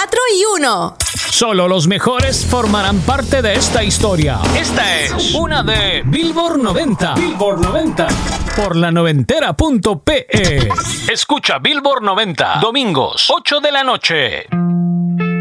4 y 1. Solo los mejores formarán parte de esta historia. Esta es una de Billboard 90. Billboard 90. Por la noventera.pe. Escucha Billboard 90. Domingos, 8 de la noche.